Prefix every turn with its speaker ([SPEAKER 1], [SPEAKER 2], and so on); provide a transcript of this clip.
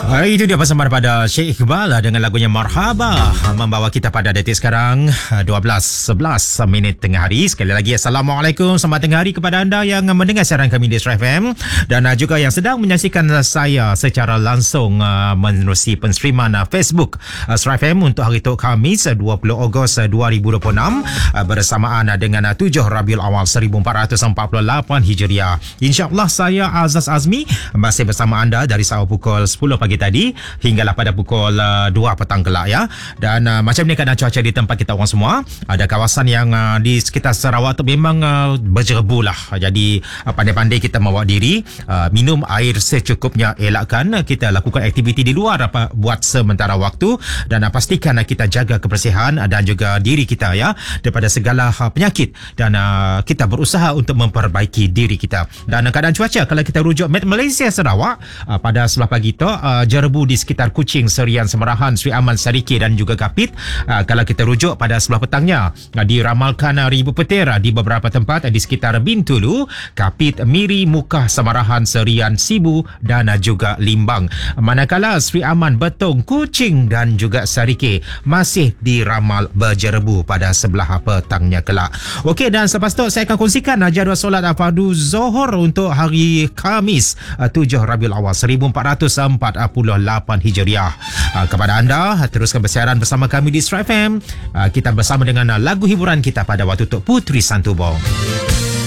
[SPEAKER 1] Itu dia persembahan pada Syekh Iqbal dengan lagunya Marhaba, membawa kita pada detik sekarang 12:11 minit tengah hari. Sekali lagi Assalamualaikum, selamat tengah hari kepada anda yang mendengar siaran kami di Astro FM dan juga yang sedang menyaksikan saya secara langsung menerusi penstreaman Facebook Astro FM untuk hari Tok Khamis 20 Ogos 2026 bersamaan dengan 7 Rabiul Awal 1448 Hijriah. InsyaAllah saya Azaz Azmi masih bersama anda dari pukul 10 pagi tadi hinggalah pada pukul 2 petang kelak ya. Dan macam ni keadaan cuaca di tempat kita orang semua. Ada kawasan yang di sekitar Sarawak tu memang berjerebu lah. Jadi pandai-pandai kita mawa diri, minum air secukupnya, elakkan kita lakukan aktiviti di luar buat sementara waktu dan pastikan kita jaga kebersihan dan juga diri kita ya daripada segala penyakit dan kita berusaha untuk memperbaiki diri kita. Dan keadaan cuaca kalau kita rujuk Malaysia Sarawak pada sebelah pagi tu jerebu di sekitar Kuching, Serian, Semerahan, Sri Aman, Sariki dan juga Kapit. Kalau kita rujuk pada sebelah petangnya diramalkan ribu petir di beberapa tempat di sekitar Bintulu, Kapit, Miri, Mukah, Semerahan, Serian, Sibu dan juga Limbang. Manakala Sri Aman, Betong, Kuching dan juga Sariki masih diramal berjerebu pada sebelah petangnya kelak. Okey, dan selepas tu saya akan kongsikan jadual solat fardu Zuhur untuk hari Khamis 7 Rabiul Awal 1448 Hijriah. Kepada anda teruskan bersiaran bersama kami di Astro FM. Kita bersama dengan lagu hiburan kita pada waktu Tok Putri Santubo.